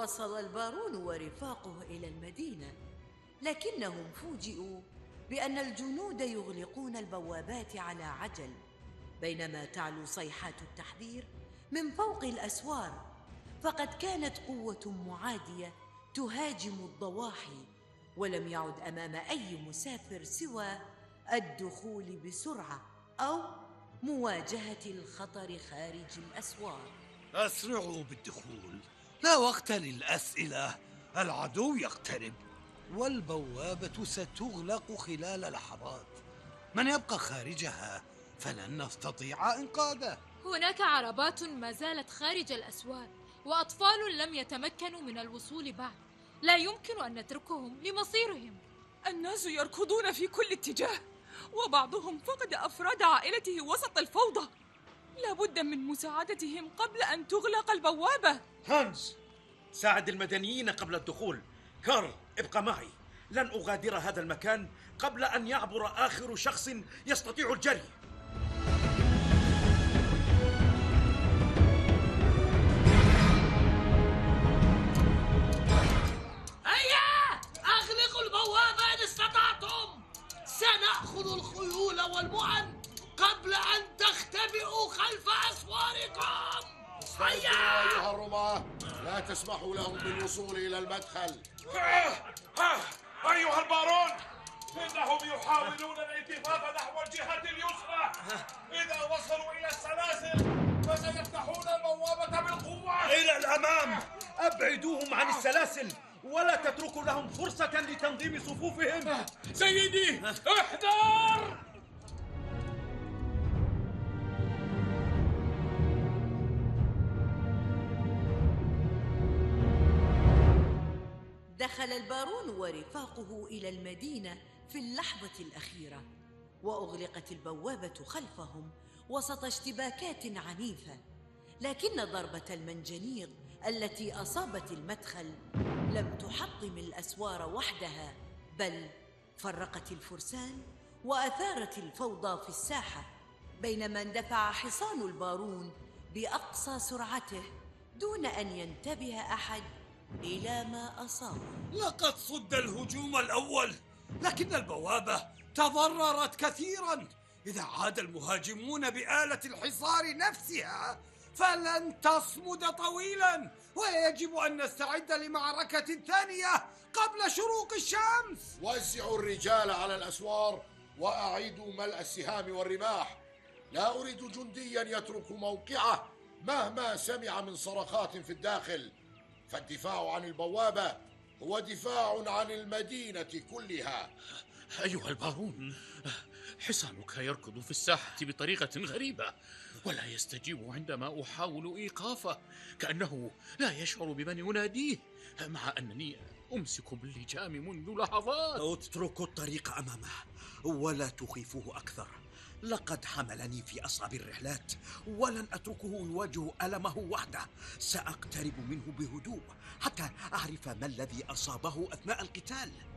وصل البارون ورفاقه إلى المدينة، لكنهم فوجئوا بأن الجنود يغلقون البوابات على عجل، بينما تعلو صيحات التحذير من فوق الأسوار، فقد كانت قوة معادية تهاجم الضواحي، ولم يعد أمام أي مسافر سوى الدخول بسرعة أو مواجهة الخطر خارج الأسوار. أسرعوا بالدخول، لا وقت للأسئلة، العدو يقترب والبوابة ستغلق خلال لحظات. من يبقى خارجها فلن نستطيع إنقاذه. هناك عربات ما زالت خارج الأسوار، وأطفال لم يتمكنوا من الوصول بعد، لا يمكن أن نتركهم لمصيرهم. الناس يركضون في كل اتجاه، وبعضهم فقد أفراد عائلته وسط الفوضى. لا بد من مساعدتهم قبل أن تغلق البوابة. هانز، ساعد المدنيين قبل الدخول. كارل، ابقى معي، لن أغادر هذا المكان قبل أن يعبر آخر شخص يستطيع الجري. هيا أغلقوا البوابة إن استطعتم، سنأخذ الخيول والمعن قبل أن تختبئوا خلف أسواركم. استيقظوا أيها الرماة، لا تسمحوا لهم بالوصول إلى المدخل. أيها البارون، إنهم يحاولون الالتفاف نحو الجهة اليسرى. إذا وصلوا إلى السلاسل فسيفتحون البوابة بالقوة. إلى الأمام، أبعدوهم عن السلاسل ولا تتركوا لهم فرصة لتنظيم صفوفهم. سيدي، احذر! دخل البارون ورفاقه إلى المدينة في اللحظة الأخيرة، وأغلقت البوابة خلفهم وسط اشتباكات عنيفة، لكن ضربة المنجنيق التي أصابت المدخل لم تحطم الأسوار وحدها، بل فرقت الفرسان وأثارت الفوضى في الساحة، بينما اندفع حصان البارون بأقصى سرعته دون أن ينتبه أحد إلى ما أصاب. لقد صد الهجوم الأول، لكن البوابة تضررت كثيرا. إذا عاد المهاجمون بآلة الحصار نفسها فلن تصمد طويلا، ويجب أن نستعد لمعركة ثانية قبل شروق الشمس. وزعوا الرجال على الأسوار وأعيدوا ملء السهام والرماح. لا أريد جنديا يترك موقعه مهما سمع من صرخات في الداخل، فالدفاع عن البوابة هو دفاع عن المدينة كلها. أيها البارون، حصانك يركض في الساحة بطريقة غريبة، ولا يستجيب عندما أحاول إيقافه، كأنه لا يشعر بمن يناديه، مع أنني أمسك باللجام منذ لحظات. اتركوا الطريق أمامه ولا تخيفوه أكثر. لقد حملني في أصعب الرحلات، ولن أتركه يواجه ألمه وحده. سأقترب منه بهدوء حتى أعرف ما الذي أصابه أثناء القتال.